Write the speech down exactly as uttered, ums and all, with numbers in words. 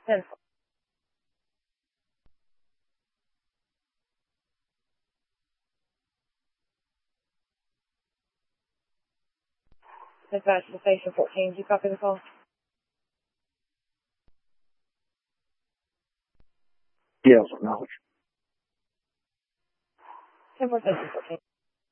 ten. Dispatch to station fourteen. Do you copy the call? Yes, acknowledge. ten four station fourteen.